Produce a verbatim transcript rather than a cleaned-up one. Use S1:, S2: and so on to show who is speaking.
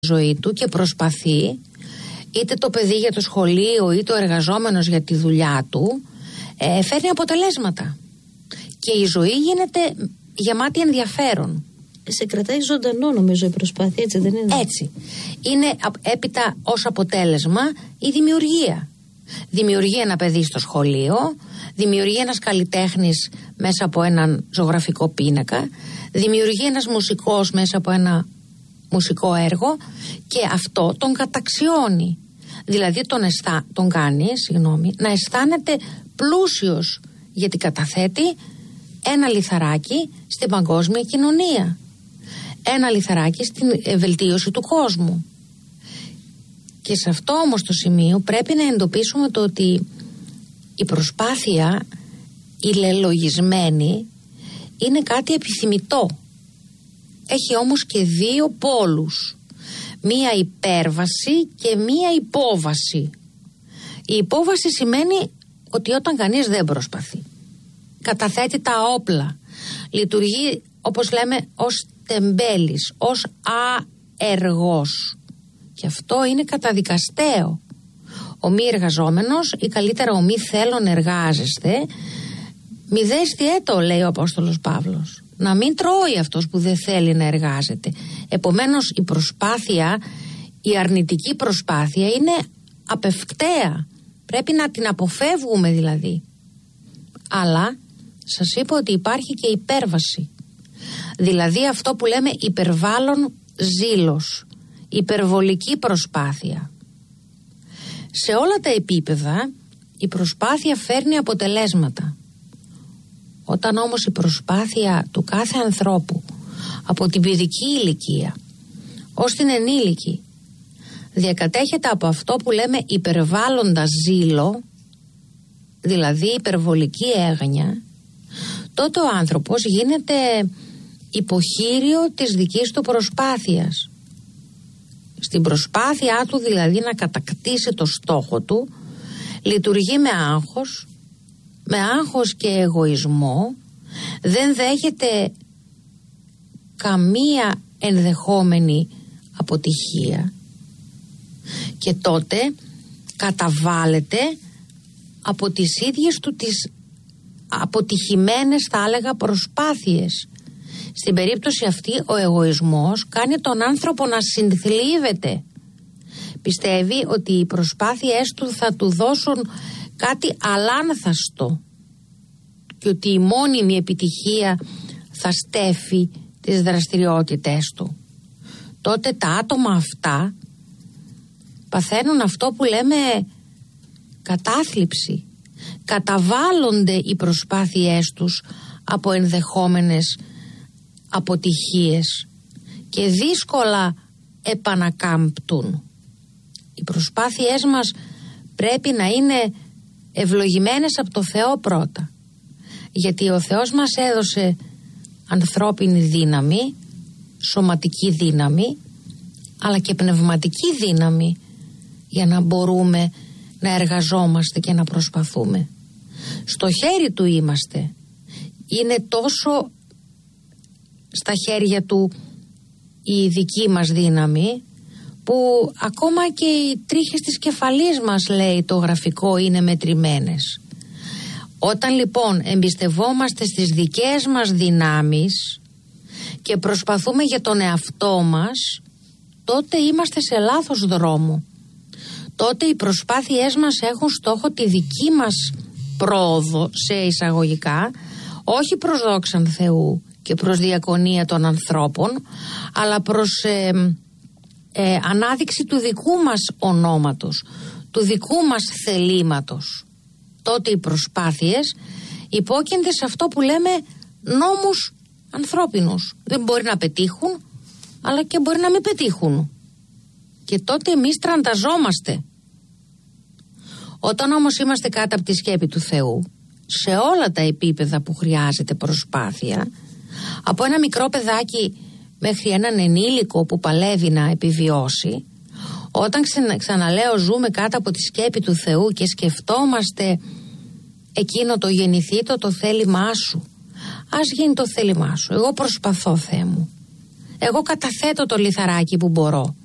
S1: ζωή του και προσπαθεί, είτε το παιδί για το σχολείο είτε ο εργαζόμενος για τη δουλειά του, ε, φέρνει αποτελέσματα και η ζωή γίνεται γεμάτη ενδιαφέρον.
S2: Σε κρατάει ζωντανό, νομίζω, η προσπάθεια, έτσι δεν είναι?
S1: Έτσι. Είναι έπειτα ως αποτέλεσμα η δημιουργία. Δημιουργεί ένα παιδί στο σχολείο, δημιουργεί ένας καλλιτέχνης μέσα από έναν ζωγραφικό πίνακα, δημιουργεί ένας μουσικός μέσα από ένα μουσικό έργο και αυτό τον καταξιώνει. Δηλαδή τον, αισθά, τον κάνει συγγνώμη, να αισθάνεται πλούσιος, γιατί καταθέτει ένα λιθαράκι στην παγκόσμια κοινωνία. Ένα λιθαράκι στην βελτίωση του κόσμου. Και σε αυτό όμως το σημείο πρέπει να εντοπίσουμε το ότι η προσπάθεια, η λελογισμένη, είναι κάτι επιθυμητό. Έχει όμως και δύο πόλους. Μία υπέρβαση και μία υπόβαση. Η υπόβαση σημαίνει ότι όταν κανείς δεν προσπαθεί, καταθέτει τα όπλα, λειτουργεί όπως λέμε ως τεμπέλης, ως αεργός. Και αυτό είναι καταδικαστέο. Ο μη εργαζόμενος ή καλύτερα ο μη θέλων εργάζεστε, μη δέστιέτο, λέει ο Απόστολος Παύλος. Να μην τρώει αυτός που δεν θέλει να εργάζεται. Επομένως η προσπάθεια, η αρνητική προσπάθεια είναι απευκταία. Πρέπει να την αποφεύγουμε δηλαδή. Αλλά σας είπα ότι υπάρχει και υπέρβαση. Δηλαδή αυτό που λέμε υπερβάλλον ζήλος, υπερβολική προσπάθεια. Σε όλα τα επίπεδα η προσπάθεια φέρνει αποτελέσματα. Όταν όμως η προσπάθεια του κάθε ανθρώπου από την παιδική ηλικία ως την ενήλικη διακατέχεται από αυτό που λέμε υπερβάλλοντα ζήλο, δηλαδή υπερβολική έγνοια, τότε ο άνθρωπος γίνεται υποχείριο της δικής του προσπάθειας. Στην προσπάθειά του δηλαδή να κατακτήσει το στόχο του, λειτουργεί με άγχος, με άγχος και εγωισμό, δεν δέχεται καμία ενδεχόμενη αποτυχία και τότε καταβάλλεται από τις ίδιες του τις αποτυχημένες, θα έλεγα, προσπάθειες. Στην περίπτωση αυτή ο εγωισμός κάνει τον άνθρωπο να συνθλίβεται. Πιστεύει ότι οι προσπάθειές του θα του δώσουν κάτι αλάνθαστο και ότι η μόνιμη επιτυχία θα στέφει τις δραστηριότητές του. Τότε τα άτομα αυτά παθαίνουν αυτό που λέμε κατάθλιψη. Καταβάλλονται οι προσπάθειές τους από ενδεχόμενες αποτυχίες και δύσκολα επανακάμπτουν. Οι προσπάθειές μας πρέπει να είναι ευλογημένες από το Θεό πρώτα, γιατί ο Θεός μας έδωσε ανθρώπινη δύναμη, σωματική δύναμη, αλλά και πνευματική δύναμη για να μπορούμε να εργαζόμαστε και να προσπαθούμε. Στο χέρι του είμαστε. Είναι τόσο στα χέρια του η δική μας δύναμη που ακόμα και οι τρίχες της κεφαλής μας, λέει το γραφικό, είναι μετρημένες. Όταν λοιπόν εμπιστευόμαστε στις δικές μας δυνάμεις και προσπαθούμε για τον εαυτό μας, τότε είμαστε σε λάθος δρόμο. Τότε οι προσπάθειές μας έχουν στόχο τη δική μας πρόοδο, σε εισαγωγικά, όχι προς δόξαν Θεού και προς διακονία των ανθρώπων, αλλά προς ε, ε, ανάδειξη του δικού μας ονόματος, του δικού μας θελήματος. Τότε οι προσπάθειες υπόκεινται σε αυτό που λέμε νόμους ανθρώπινους. Δεν μπορεί να πετύχουν, αλλά και μπορεί να μην πετύχουν. Και τότε εμείς τρανταζόμαστε. Όταν όμως είμαστε κάτω από τη σκέπη του Θεού, σε όλα τα επίπεδα που χρειάζεται προσπάθεια, από ένα μικρό παιδάκι μέχρι έναν ενήλικο που παλεύει να επιβιώσει, όταν ξα, ξαναλέω ζούμε κάτω από τη σκέπη του Θεού και σκεφτόμαστε εκείνο το γεννηθήτο, το θέλημά σου, ας γίνει το θέλημά σου, εγώ προσπαθώ, Θεέ μου, εγώ καταθέτω το λιθαράκι που μπορώ,